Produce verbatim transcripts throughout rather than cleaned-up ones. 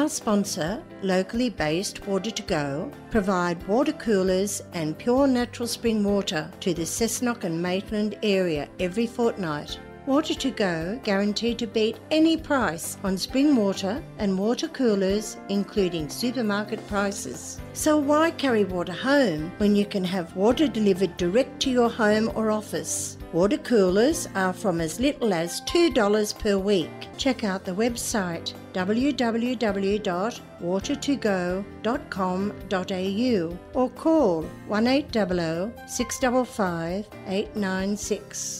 Our sponsor, locally based Water to Go, provide water coolers and pure natural spring water to the Cessnock and Maitland area every fortnight. Water to Go guaranteed to beat any price on spring water and water coolers, including supermarket prices. So why carry water home when you can have water delivered direct to your home or office? Water coolers are from as little as two dollars per week. Check out the website w w w dot water to go dot com dot a u or call one eight hundred, six five five, eight nine six.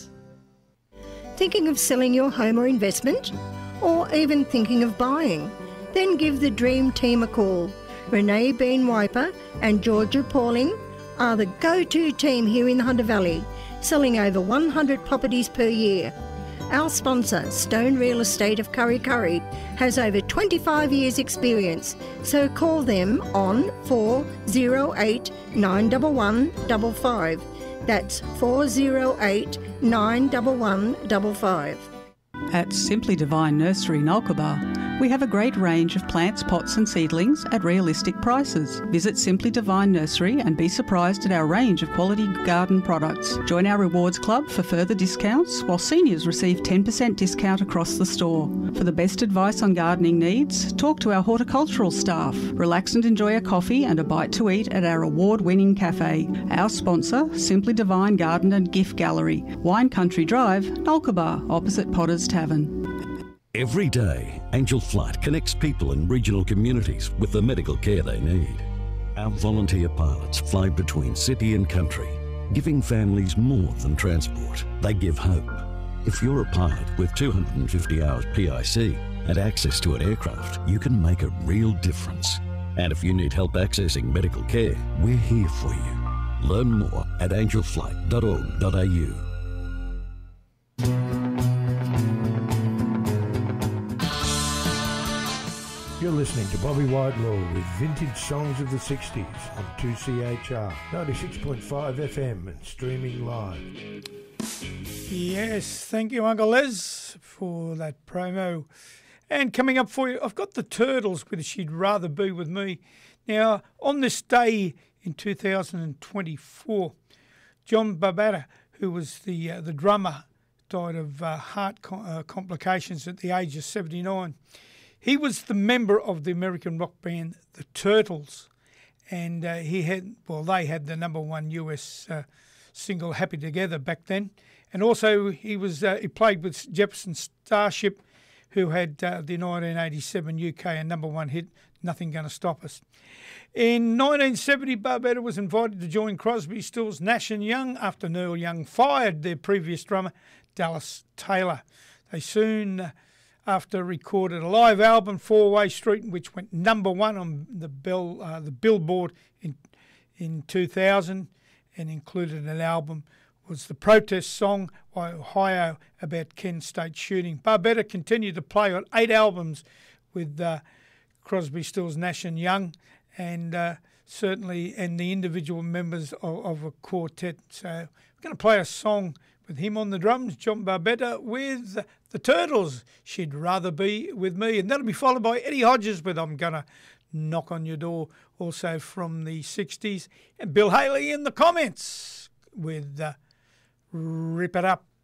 Thinking of selling your home or investment? Or even thinking of buying? Then give the Dream Team a call. Renee Bean Wiper and Georgia Pauling are the go-to team here in the Hunter Valley, selling over one hundred properties per year. Our sponsor, Stone Real Estate of Curry Curry, has over twenty-five years experience, so call them on four oh eight, nine one one, five five. That's four oh eight, nine one one, five five. At Simply Divine Nursery Nulkaba, we have a great range of plants, pots and seedlings at realistic prices. Visit Simply Divine Nursery and be surprised at our range of quality garden products. Join our rewards club for further discounts, while seniors receive ten percent discount across the store. For the best advice on gardening needs, talk to our horticultural staff. Relax and enjoy a coffee and a bite to eat at our award-winning cafe. Our sponsor, Simply Divine Garden and Gift Gallery, Wine Country Drive, Nulkaba, opposite Potter's Tavern. Every day, Angel Flight connects people in regional communities with the medical care they need. Our volunteer pilots fly between city and country, giving families more than transport. They give hope. If you're a pilot with two hundred fifty hours P I C and access to an aircraft, you can make a real difference. And if you need help accessing medical care, we're here for you. Learn more at angel flight dot org dot a u. You're listening to Bobby Whitelaw with Vintage Songs of the sixties on two C H R ninety-six point five F M and streaming live. Yes, thank you, Uncle Les, for that promo. And coming up for you, I've got the Turtles with She'd Rather Be With Me. Now, on this day in two thousand twenty-four, John Barbetta, who was the uh, the drummer, died of uh, heart com- uh, complications at the age of seventy-nine. He was the member of the American rock band The Turtles, and uh, he had, well, they had the number one U S uh, single Happy Together back then. And also he was uh, he played with Jefferson Starship, who had uh, the nineteen eighty-seven U K and number one hit, Nothing Gonna Stop Us. In nineteen seventy, Barbetta was invited to join Crosby, Stills, Nash and Young after Neil Young fired their previous drummer, Dallas Taylor. They soon uh, after recorded a live album, Four-Way Street, which went number one on the Bell, uh, the Billboard in in two thousand, and included an album was the protest song by Ohio about Kent State shooting. Barbetta continued to play on eight albums with uh, Crosby, Stills, Nash and Young, and uh, certainly and the individual members of, of a quartet. So we're going to play a song with him on the drums, John Barbetta, with the Turtles, She'd Rather Be With Me. And that'll be followed by Eddie Hodges with I'm Gonna Knock on Your Door, also from the sixties. And Bill Haley in the comments with uh, Rip It Up.